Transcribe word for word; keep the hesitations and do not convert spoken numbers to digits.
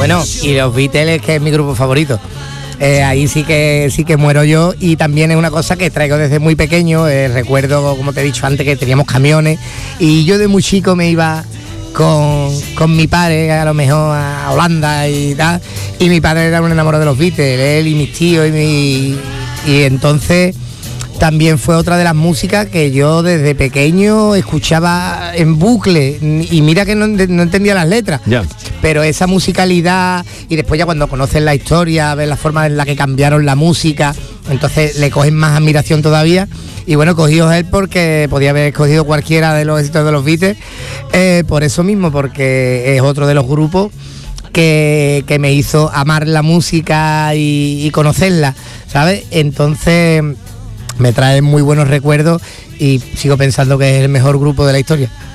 Bueno, y los Beatles, que es mi grupo favorito. Eh, ahí sí que sí que muero yo, y también es una cosa que traigo desde muy pequeño. Eh, recuerdo, como te he dicho antes, que teníamos camiones y yo de muy chico me iba con, con mi padre a lo mejor a Holanda y tal, y mi padre era un enamorado de los Beatles, él y mis tíos y mi, y entonces también fue otra de las músicas que yo desde pequeño escuchaba en bucle, y mira que no, no entendía las letras, ya. Pero esa musicalidad, y después ya cuando conoces la historia, ves la forma en la que cambiaron la música, entonces le cogen más admiración todavía. Y bueno, cogió él porque podía haber escogido cualquiera de los éxitos de los Beatles, eh, por eso mismo, porque es otro de los grupos que, que me hizo amar la música y, y conocerla, ¿sabes? Entonces me trae muy buenos recuerdos y sigo pensando que es el mejor grupo de la historia.